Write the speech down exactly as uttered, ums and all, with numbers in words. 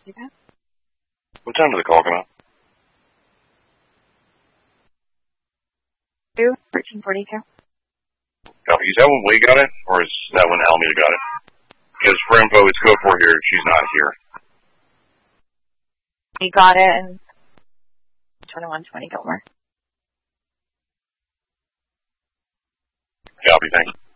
keypad. What time did the call come out? Two, thirteen forty-two. Copy. Is that when we got it, or is that when Alameda got it? Because for info, it's code four here. She's not here. You got it in twenty-one twenty Gilmer. Copy, thanks.